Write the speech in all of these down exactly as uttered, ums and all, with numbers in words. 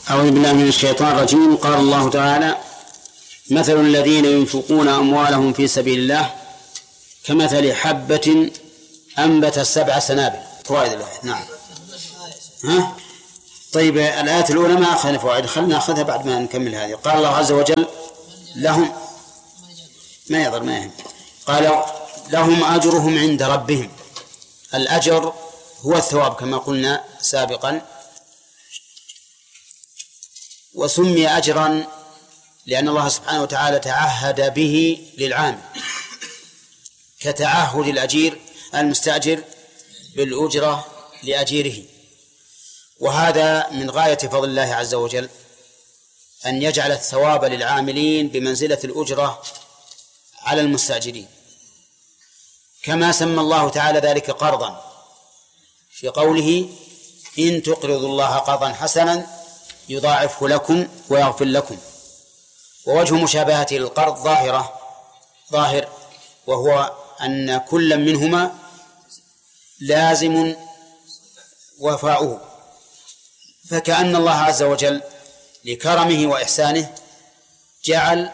أعوذ بالله من الشيطان الرجيم. قال الله تعالى: مثل الذين ينفقون أموالهم في سبيل الله كمثل حبة أنبتت سبع سنابل. فوائد الآية. نعم. ها؟ طيب، الآية الأولى ما أخذنا فوائد، خلنا نأخذها بعد ما نكمل هذه. قال الله عز وجل: لهم ما يضر ما يهم. قال: لهم أجرهم عند ربهم. الأجر هو الثواب كما قلنا سابقا، وسمي أجرا لأن الله سبحانه وتعالى تعهد به للعامل، كتعهد الأجير المستأجر بالأجرة لأجيره. وهذا من غاية فضل الله عز وجل أن يجعل الثواب للعاملين بمنزلة الأجرة على المستأجرين، كما سمى الله تعالى ذلك قرضا في قوله: إن تقرضوا الله قرضا حسنا يضاعفه لكم ويغفر لكم. ووجه مشابهته للقرض ظاهرة ظاهر وهو أن كل منهما لازم وفاؤه، فكأن الله عز وجل لكرمه وإحسانه جعل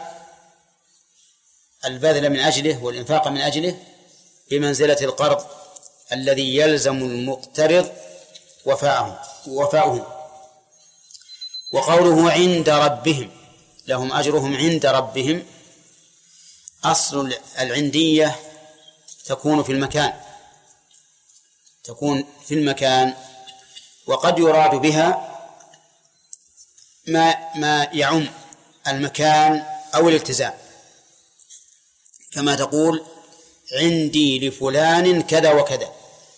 البذل من أجله والإنفاق من أجله بمنزلة القرض الذي يلزم المقترض وفاؤه وفاؤه. وقوله عند ربهم، لهم أجرهم عند ربهم، أصل العندية تكون في المكان تكون في المكان وقد يراد بها ما ما يعم المكان أو الالتزام، كما تقول: عندي لفلان كذا وكذا،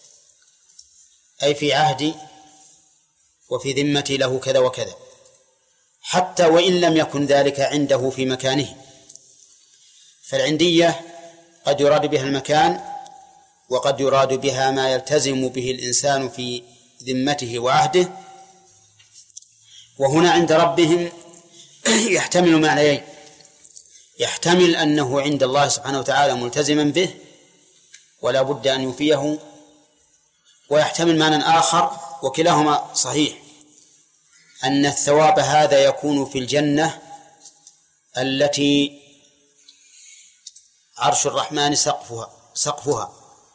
أي في عهدي وفي ذمتي له كذا وكذا، حتى وإن لم يكن ذلك عنده في مكانه. فالعندية قد يراد بها المكان، وقد يراد بها ما يلتزم به الإنسان في ذمته وعهده. وهنا عند ربهم يحتمل معنيين: يحتمل أنه عند الله سبحانه وتعالى ملتزما به ولا بد أن يوفيه، ويحتمل معنى آخر وكلاهما صحيح، أن الثواب هذا يكون في الجنة التي عرش الرحمن سقفها سقفها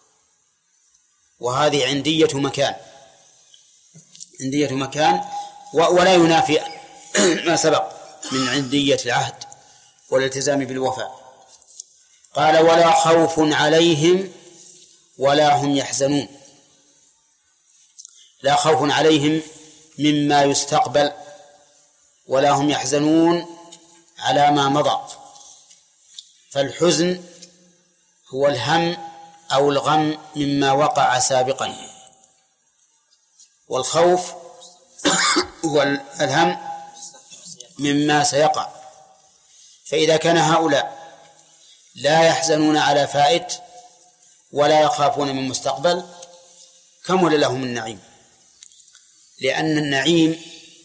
وهذه عندية مكان عندية مكان ولا ينافي ما سبق من عندية العهد والالتزام بالوفاء. قال: ولا خوف عليهم ولا هم يحزنون. لا خوف عليهم مما يستقبل، ولا هم يحزنون على ما مضى. فالحزن هو الهم أو الغم مما وقع سابقا، والخوف هو الهم مما سيقع. فإذا كان هؤلاء لا يحزنون على فائت ولا يخافون من مستقبل، كمل لهم النعيم، لأن النعيم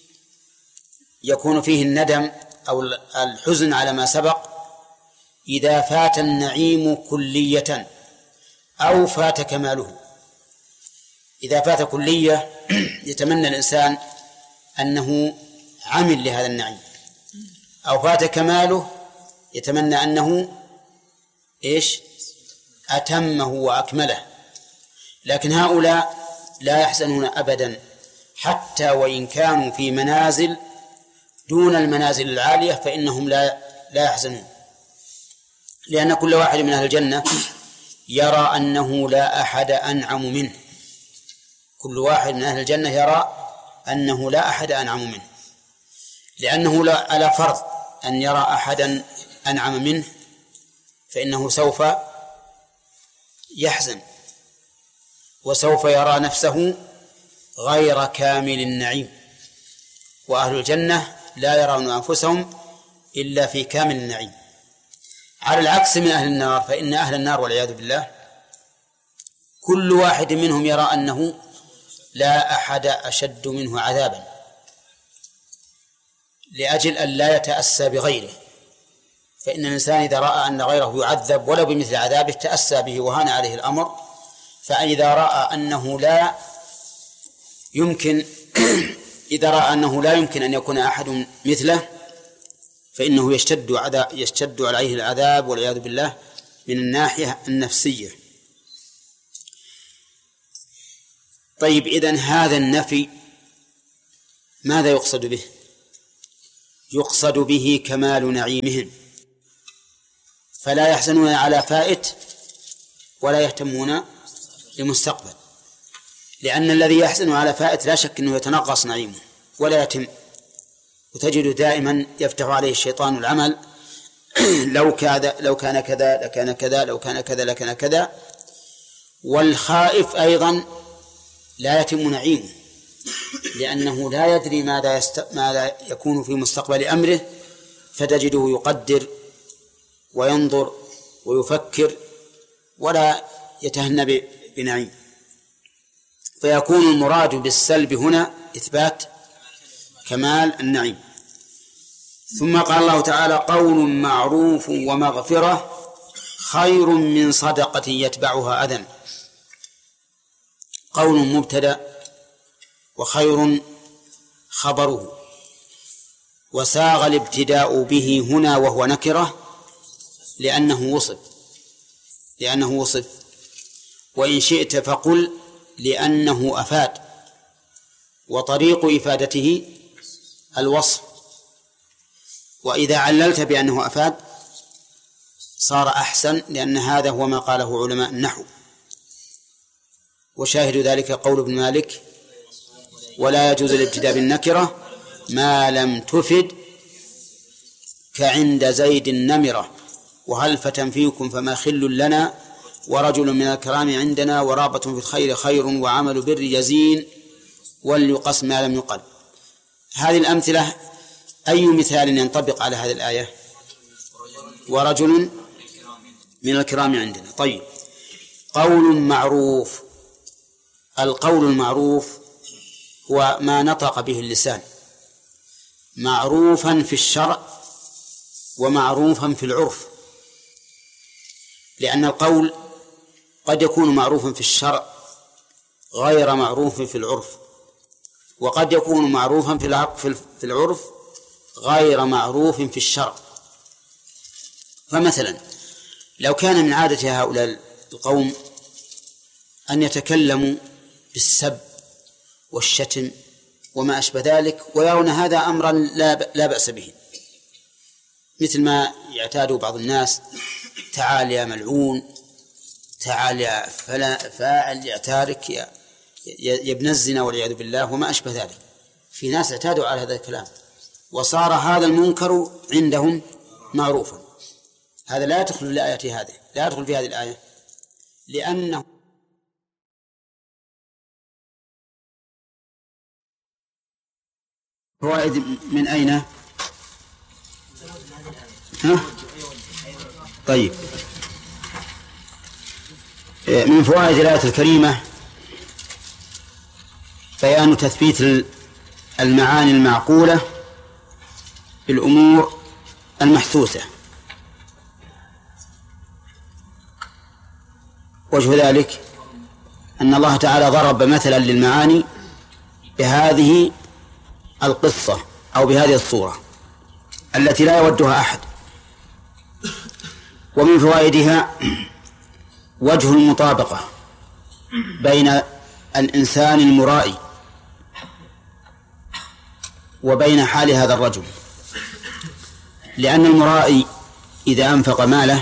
يكون فيه الندم أو الحزن على ما سبق إذا فات النعيم كلية أو فات كماله. إذا فات كلية يتمنى الإنسان أنه عمل لهذا النعيم، أو فات كماله يتمنى أنه إيش أتمه وأكمله. لكن هؤلاء لا يحزنون أبدا، حتى وإن كانوا في منازل دون المنازل العالية فإنهم لا لا يحزنون، لأن كل واحد من أهل الجنة يرى أنه لا أحد أنعم منه. كل واحد من أهل الجنة يرى أنه لا أحد أنعم منه، لأنه لا على فرض أن يرى أحدا أنعم منه فإنه سوف يحزن وسوف يرى نفسه غير كامل النعيم. وأهل الجنة لا يرون أنفسهم إلا في كامل النعيم، على العكس من أهل النار. فإن أهل النار والعياذ بالله كل واحد منهم يرى أنه لا أحد أشد منه عذابا، لأجل أن لا يتأسى بغيره. فإن الإنسان إذا رأى أن غيره يعذب ولو بمثل عذابه تأسى به وهان عليه الأمر. فإذا رأى أنه لا يمكن إذا رأى أنه لا يمكن أن يكون أحد مثله فإنه يشتد عذاب يشتد عليه العذاب والعياذ بالله من الناحية النفسية. طيب، إذن هذا النفي ماذا يقصد به؟ يقصد به كمال نعيمهم، فلا يحزنون على فائت ولا يهتمون لمستقبل، لأن الذي يحزن على فائت لا شك أنه يتنقص نعيمه ولا يتم، وتجد دائما يفتح عليه الشيطان العمل لو كذا لو كان كذا لكان كذا لو كان كذا لكان كذا. والخائف أيضا لا يتم نعيمه، لأنه لا يدري ماذا, يست... ماذا يكون في مستقبل أمره، فتجده يقدر وينظر ويفكر ولا يتهنى بنعيم. فيكون المراد بالسلب هنا إثبات كمال النعيم. ثم قال الله تعالى: قول معروف ومغفرة خير من صدقة يتبعها أذى. قول مبتدأ وخير خبره، وساغ الابتداء به هنا وهو نكرة لأنه وصف لأنه وصف وإن شئت فقل لأنه أفاد، وطريق إفادته الوصف. وإذا عللت بأنه أفاد صار أحسن، لأن هذا هو ما قاله علماء النحو. وشاهد ذلك قول ابن مالك: ولا يجوز الابتداء بالنكرة ما لم تفد كعند زيد النمرة، وهل فتن فيكم فما خل لنا، ورجل من الكرام عندنا، ورابة في الخير خير، وعمل بر يزين، وليقص ما لم يقل. هذه الأمثلة أي مثال ينطبق على هذه الآية؟ ورجل من الكرام عندنا. طيب، قول معروف. القول المعروف هو ما نطق به اللسان، معروفا في الشرع ومعروفا في العرف، لأن القول قد يكون معروفا في الشرع غير معروف في العرف، وقد يكون معروفا في العرف غير معروف في الشرع. فمثلا لو كان من عادة هؤلاء القوم أن يتكلموا بالسب والشتم وما أشبه ذلك، ويرون هذا أمرا لا بأس به، مثل ما يعتاد بعض الناس: تعال يا ملعون، تعال يا فاعل، يا تارك، يا, يا ابن الزنا والعياذ بالله وما أشبه ذلك. في ناس اعتادوا على هذا الكلام وصار هذا المنكر عندهم معروفا. هذا لا يدخل في الآية هذه لا يدخل في هذه الآية، لأنه فوائد من أين؟ ها؟ طيب، من فوائد الآية الكريمة بيان تثبيت المعاني المعقولة بالأمور المحسوسة. وجه ذلك أن الله تعالى ضرب مثلا للمعاني بهذه القصة أو بهذه الصورة التي لا يودها أحد. ومن فوائدها وجه المطابقة بين الإنسان المرائي وبين حال هذا الرجل، لأن المرائي إذا أنفق ماله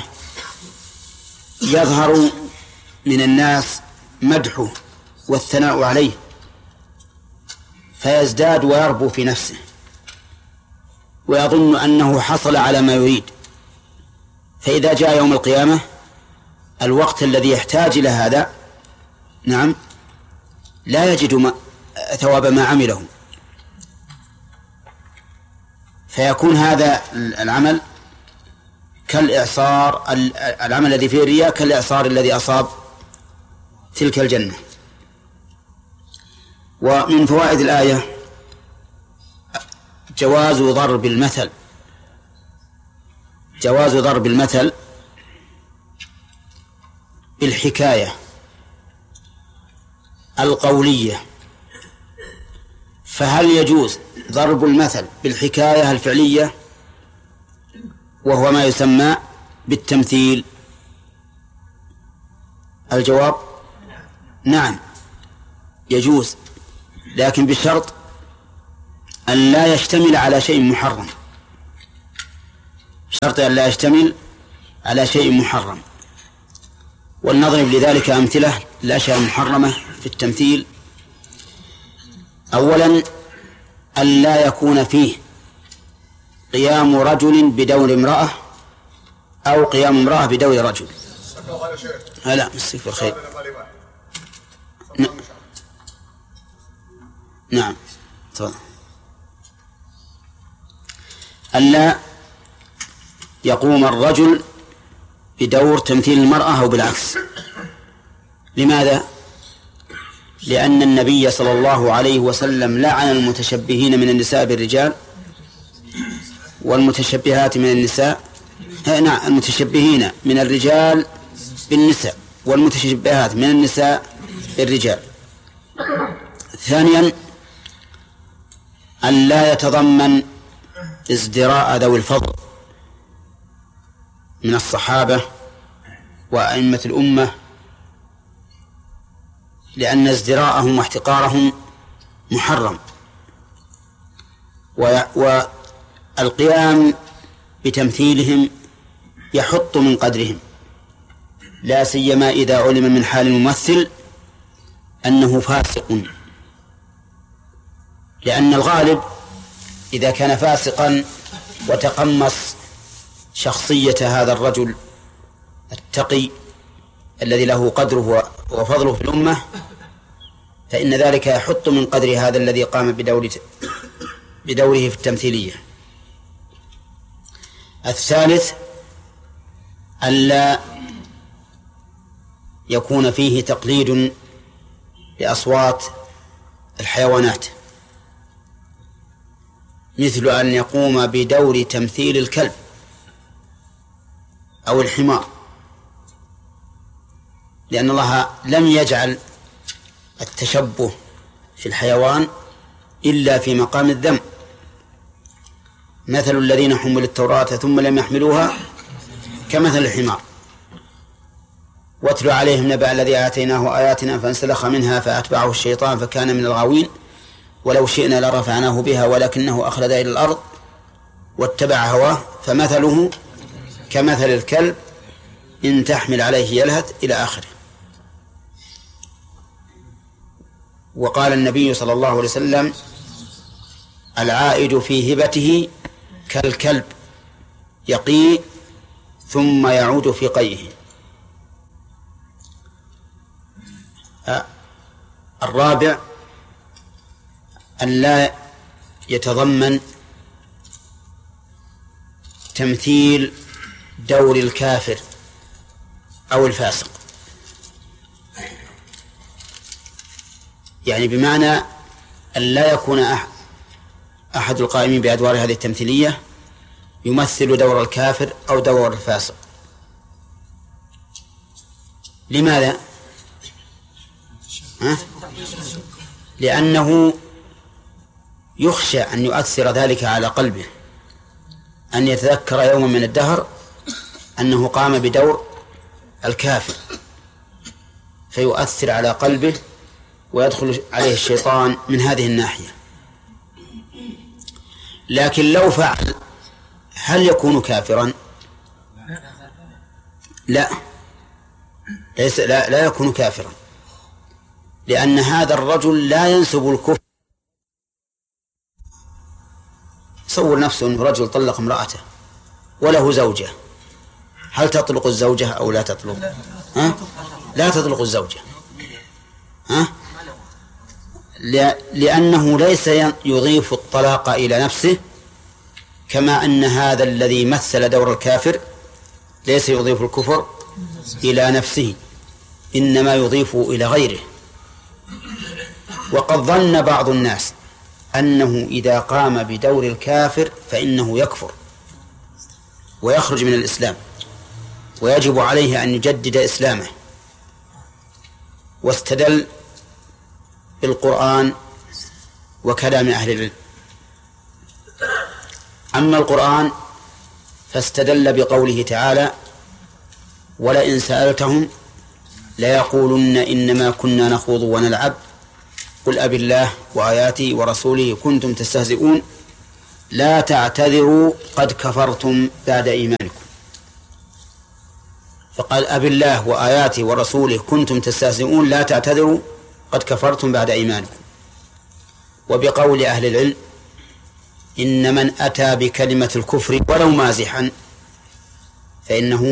يظهر من الناس مدحه والثناء عليه، فيزداد ويربو في نفسه ويظن أنه حصل على ما يريد. فإذا جاء يوم القيامة الوقت الذي يحتاج إلى هذا، نعم، لا يجد ما ثواب ما عمله، فيكون هذا العمل كالإعصار، العمل الذي فيه الرياء كالإعصار الذي أصاب تلك الجنة. ومن فوائد الآية جواز ضرب المثل جواز ضرب المثل بالحكاية القولية فهل يجوز ضرب المثل بالحكاية الفعلية وهو ما يسمى بالتمثيل؟ الجواب نعم يجوز، لكن بشرط أن لا يشتمل على شيء محرم، شرط أن لا يشتمل على شيء محرم. ولنضرب لذلك أمثلة الأشياء المحرمة في التمثيل. أولا أن لا يكون فيه قيام رجل بدور امرأة أو قيام امرأة بدور رجل. لا مسك بالخير. نعم تفضل. ألا يقوم الرجل بدور تمثيل المرأة أو بالعكس. لماذا؟ لأن النبي صلى الله عليه وسلم لعن المتشبهين من النساء بالرجال والمتشبهات من النساء نعم المتشبهين من الرجال بالنساء والمتشبهات من النساء بالرجال. ثانيا أن لا يتضمن ازدراء ذوي الفضل من الصحابة وأئمة الأمة، لأن ازدراءهم واحتقارهم محرم، والقيام بتمثيلهم يحط من قدرهم، لا سيما إذا علم من حال الممثل أنه فاسق، لأن الغالب إذا كان فاسقا وتقمص شخصية هذا الرجل التقي الذي له قدره وفضله في الأمة فإن ذلك يحط من قدر هذا الذي قام بدور بدوره في التمثيلية. الثالث ألا يكون فيه تقليد لأصوات الحيوانات، مثل أن يقوم بدور تمثيل الكلب أو الحمار، لأن الله لم يجعل التشبه في الحيوان إلا في مقام الذم. مثل الذين حملوا التوراة ثم لم يحملوها كمثل الحمار. واتل عليهم نبأ الذي آتيناه آياتنا فانسلخ منها فأتبعه الشيطان فكان من الغاوين ولو شئنا لرفعناه بها ولكنه أخلد إلى الأرض واتبع هواه فمثله كمثل الكلب إن تحمل عليه يلهث إلى آخره. وقال النبي صلى الله عليه وسلم العائد في هبته كالكلب يقي ثم يعود في قيه. الرابع أن لا يتضمن تمثيل دور الكافر أو الفاسق، يعني بمعنى أن لا يكون أحد القائمين بأدوار هذه التمثيلية يمثل دور الكافر أو دور الفاسق. لماذا؟ ها؟ لأنه يخشى أن يؤثر ذلك على قلبه، أن يتذكر يوما من الدهر أنه قام بدور الكافر فيؤثر على قلبه ويدخل عليه الشيطان من هذه الناحية. لكن لو فعل هل يكون كافرا؟ لا ليس لا, لا يكون كافرا، لأن هذا الرجل لا ينسب الكفر. تصور نفسه أن رجل طلق امرأته وله زوجة، هل تطلق الزوجة أو لا تطلق؟ ها؟ لا تطلق الزوجة، ها؟ لأنه ليس يضيف الطلاق إلى نفسه، كما أن هذا الذي مثل دور الكافر ليس يضيف الكفر إلى نفسه، إنما يضيف إلى غيره. وقد ظن بعض الناس أنه إذا قام بدور الكافر فإنه يكفر ويخرج من الإسلام ويجب عليه أن يجدد إسلامه، واستدل بالقرآن وكلام أهل العلم. أما القرآن فاستدل بقوله تعالى: ولئن سألتهم ليقولن إنما كنا نخوض ونلعب قل أب الله وآياته ورسوله كنتم تستهزئون لا تعتذروا قد كفرتم بعد إيمانكم. فقال: أب الله وآياته ورسوله كنتم تستهزئون لا تعتذروا قد كفرتم بعد إيمانكم. وبقول أهل العلم: إن من أتى بكلمة الكفر ولو مازحا فإنه